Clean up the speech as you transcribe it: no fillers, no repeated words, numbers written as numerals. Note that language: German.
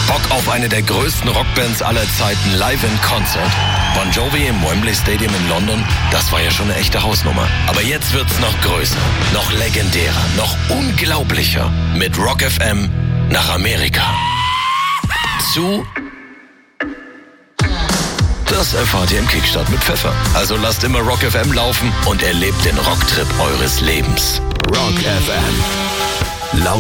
Bock auf eine der größten Rockbands aller Zeiten live in Concert? Bon Jovi im Wembley Stadium in London, das war ja schon eine echte Hausnummer. Aber jetzt wird's noch größer, noch legendärer, noch unglaublicher. Mit Rock FM nach Amerika. Das erfahrt ihr im Kickstart mit Pfeffer. Also lasst immer Rock FM laufen und erlebt den Rocktrip eures Lebens. Rock FM.